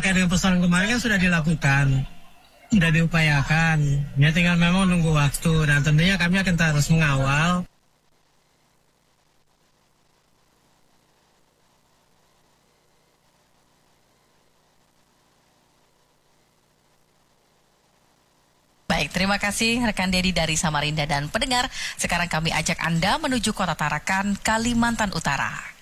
terkait dengan persoalan kemarin kan sudah dilakukan, sudah diupayakan. Ya tinggal memang nunggu waktu. Nah tentunya kami akan terus mengawal. Baik, terima kasih rekan Dedi dari Samarinda dan pendengar. Sekarang kami ajak Anda menuju Kota Tarakan, Kalimantan Utara.